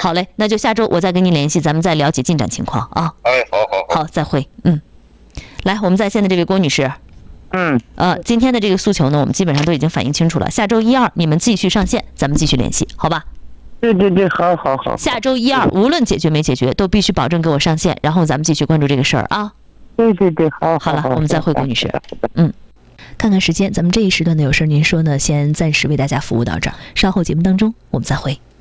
好嘞，那就下周我再跟您联系，咱们再了解进展情况啊。 哎，好。 好，再会。来，我们在线的这位郭女士。今天的这个诉求呢，我们基本上都已经反映清楚了。下周1、2你们继续上线，咱们继续联系，好吧？ 对，好。 下周1、2无论解决没解决，都必须保证给我上线，然后咱们继续关注这个事儿啊。 对，好。 好了，我们再会，郭女士。看看时间，咱们这一时段的有事您说呢，先暂时为大家服务到这儿，稍后节目当中我们再会。